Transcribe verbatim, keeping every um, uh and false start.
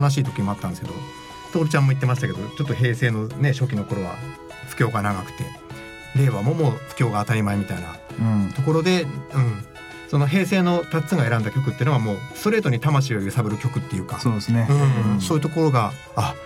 悲しい時もあったんですけど、徹ちゃんも言ってましたけど、ちょっと平成のね初期の頃は不況が長くて、令和ももう不況が当たり前みたいなところで、うん、その平成のタッツンが選んだ曲っていうのはもうストレートに魂を揺さぶる曲っていうか、 そうですね、 うんうん、そういうところがあ